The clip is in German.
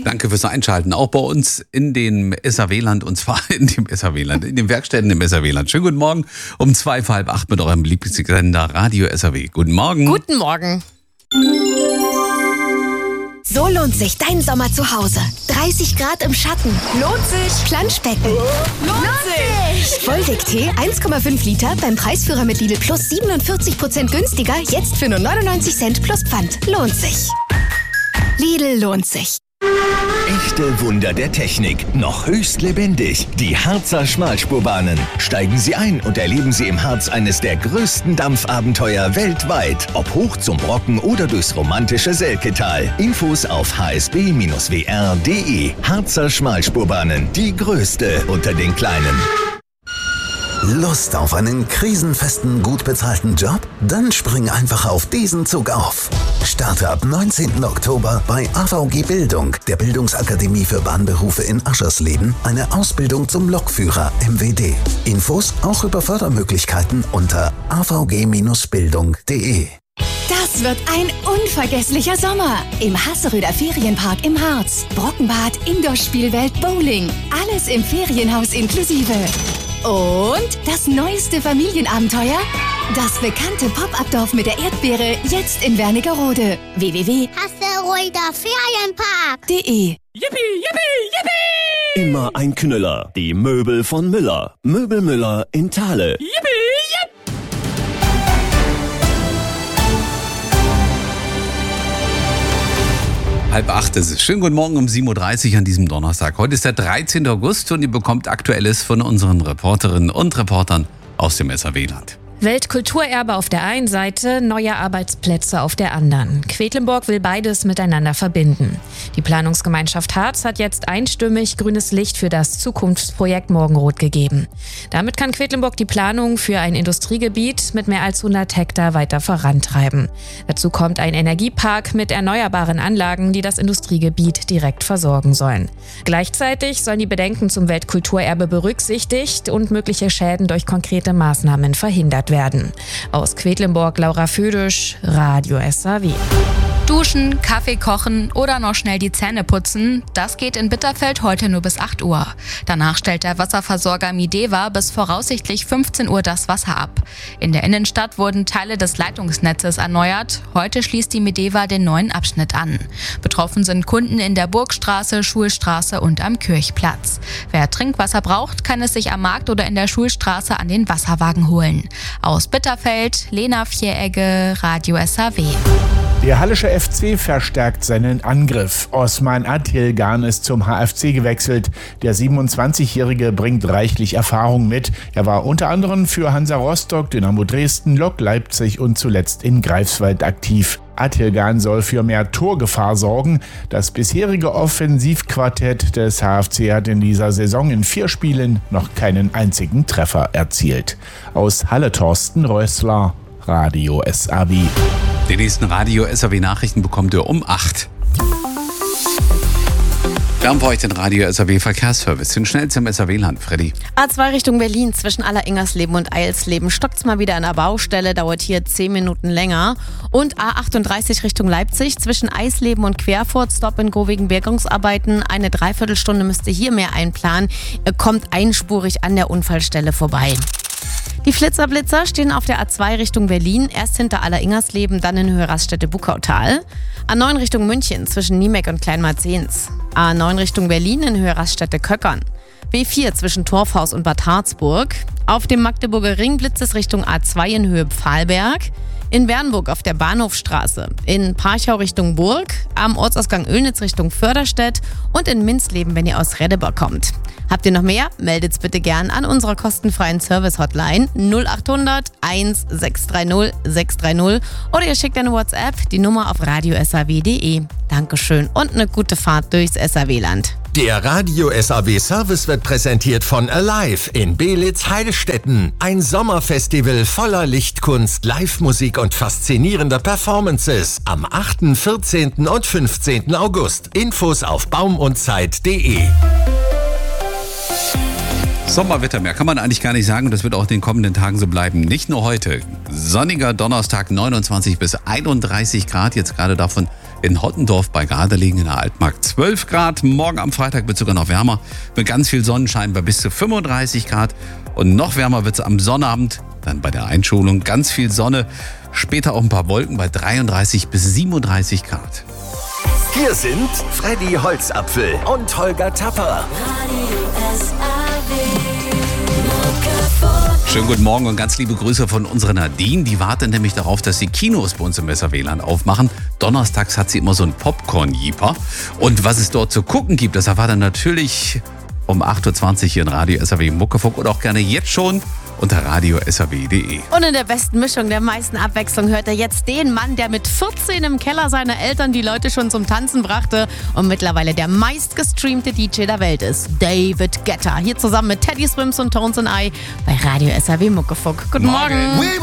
Danke fürs Einschalten. Auch bei uns in dem SAW-Land, und zwar in dem SAW-Land, in den Werkstätten im SAW-Land. Schönen guten Morgen um 7:45 mit eurem Lieblingssender Radio SAW. Guten Morgen. Guten Morgen. So lohnt sich dein Sommer zu Hause. 30 Grad im Schatten. Lohnt sich. Planschbecken. Lohnt sich. Vollweg-Tee 1,5 Liter beim Preisführer mit Lidl Plus 47% günstiger. Jetzt für nur 99 Cent plus Pfand. Lohnt sich. Lidl lohnt sich. Echte Wunder der Technik, noch höchst lebendig. Die Harzer Schmalspurbahnen. Steigen Sie ein und erleben Sie im Harz eines der größten Dampfabenteuer weltweit. Ob hoch zum Brocken oder durchs romantische Selketal. Infos auf hsb-wr.de. Harzer Schmalspurbahnen, die größte unter den kleinen. Lust auf einen krisenfesten, gut bezahlten Job? Dann spring einfach auf diesen Zug auf. Starte ab 19. Oktober bei AVG Bildung, der Bildungsakademie für Bahnberufe in Aschersleben, eine Ausbildung zum Lokführer MWD. Infos auch über Fördermöglichkeiten unter avg-bildung.de. Das wird ein unvergesslicher Sommer im Hasseröder Ferienpark im Harz. Brockenbad, Indoor-Spielwelt, Bowling. Alles im Ferienhaus inklusive. Und das neueste Familienabenteuer? Das bekannte Pop-Up-Dorf mit der Erdbeere, jetzt in Wernigerode. Hasseröder Ferienpark.de. Yippie, yippie, yippie! Immer ein Knüller. Die Möbel von Müller. Möbel Müller in Thale. Yippie, yippie! 7:30 ist es. Schönen guten Morgen um 7:30 Uhr an diesem Donnerstag. Heute ist der 13. August und ihr bekommt Aktuelles von unseren Reporterinnen und Reportern aus dem SAW-Land. Weltkulturerbe auf der einen Seite, neue Arbeitsplätze auf der anderen. Quedlinburg will beides miteinander verbinden. Die Planungsgemeinschaft Harz hat jetzt einstimmig grünes Licht für das Zukunftsprojekt Morgenrot gegeben. Damit kann Quedlinburg die Planung für ein Industriegebiet mit mehr als 100 Hektar weiter vorantreiben. Dazu kommt ein Energiepark mit erneuerbaren Anlagen, die das Industriegebiet direkt versorgen sollen. Gleichzeitig sollen die Bedenken zum Weltkulturerbe berücksichtigt und mögliche Schäden durch konkrete Maßnahmen verhindert werden. Aus Quedlinburg, Laura Födisch, Radio SAW. Duschen, Kaffee kochen oder noch schnell die Zähne putzen, das geht in Bitterfeld heute nur bis 8 Uhr. Danach stellt der Wasserversorger Mideva bis voraussichtlich 15 Uhr das Wasser ab. In der Innenstadt wurden Teile des Leitungsnetzes erneuert. Heute schließt die Mideva den neuen Abschnitt an. Betroffen sind Kunden in der Burgstraße, Schulstraße und am Kirchplatz. Wer Trinkwasser braucht, kann es sich am Markt oder in der Schulstraße an den Wasserwagen holen. Aus Bitterfeld, Lena Vieregge, Radio SAW. Der Hallische FC verstärkt seinen Angriff. Osman Atilgan ist zum HFC gewechselt. Der 27-Jährige bringt reichlich Erfahrung mit. Er war unter anderem für Hansa Rostock, Dynamo Dresden, Lok Leipzig und zuletzt in Greifswald aktiv. Atilgan soll für mehr Torgefahr sorgen. Das bisherige Offensivquartett des HFC hat in dieser Saison in 4 Spielen noch keinen einzigen Treffer erzielt. Aus Halle Thorsten Rössler, Radio SAW. Die nächsten Radio SAW-Nachrichten bekommt ihr um 8. Wir haben für euch den Radio SAW-Verkehrsservice. Den schnellsten im SAW-Land, Freddy. A2 Richtung Berlin zwischen Alleringers-Leben und Eilsleben. Stockt's mal wieder an der Baustelle, dauert hier 10 Minuten länger. Und A38 Richtung Leipzig zwischen Eisleben und Querfurt. Stop in Go wegen Bergungsarbeiten. Eine Dreiviertelstunde müsst ihr hier mehr einplanen. Ihr kommt einspurig an der Unfallstelle vorbei. Die Flitzer-Blitzer stehen auf der A2 Richtung Berlin, erst hinter Alleringersleben, dann in Höhe Raststätte Buckautal. A9 Richtung München zwischen Niemek und Kleinmarzens. A9 Richtung Berlin in Höhe Raststätte Köckern. B4 zwischen Torfhaus und Bad Harzburg. Auf dem Magdeburger Ring blitzt es Richtung A2 in Höhe Pfahlberg. In Bernburg auf der Bahnhofstraße, in Parchau Richtung Burg, am Ortsausgang Oelnitz Richtung Förderstedt und in Minzleben, wenn ihr aus Reddebar kommt. Habt ihr noch mehr? Meldet's bitte gern an unserer kostenfreien Service-Hotline 0800 1630 630 oder ihr schickt eine WhatsApp, die Nummer auf radiosaw.de. Dankeschön und eine gute Fahrt durchs SAW-Land. Der Radio SAW Service wird präsentiert von Alive in Belitz-Heilstätten. Ein Sommerfestival voller Lichtkunst, Live-Musik und faszinierender Performances. Am 8., 14. und 15. August. Infos auf baumundzeit.de. Sommerwetter, mehr kann man eigentlich gar nicht sagen und das wird auch in den kommenden Tagen so bleiben. Nicht nur heute. Sonniger Donnerstag, 29 bis 31 Grad, jetzt gerade davon In Hottendorf bei Gardelegen in der Altmark 12 Grad. Morgen am Freitag wird es sogar noch wärmer mit ganz viel Sonnenschein bei bis zu 35 Grad. Und noch wärmer wird es am Sonnabend, dann bei der Einschulung. Ganz viel Sonne, später auch ein paar Wolken bei 33 bis 37 Grad. Hier sind Freddy Holzapfel und Holger Tapper. Schönen guten Morgen und ganz liebe Grüße von unserer Nadine. Die wartet nämlich darauf, dass die Kinos bei uns im Weserwehland aufmachen. Donnerstags hat sie immer so einen Popcorn-Jeeper. Und was es dort zu gucken gibt, das erfahrt ihr natürlich um 8.20 Uhr hier in Radio SAW Muckefuck oder auch gerne jetzt schon unter radio-saw.de. Und in der besten Mischung, der meisten Abwechslung hört er jetzt den Mann, der mit 14 im Keller seiner Eltern die Leute schon zum Tanzen brachte und mittlerweile der meistgestreamte DJ der Welt ist. David Guetta. Hier zusammen mit Teddy Swims und Tones and I bei Radio SAW Muckefuck. Guten Morgen.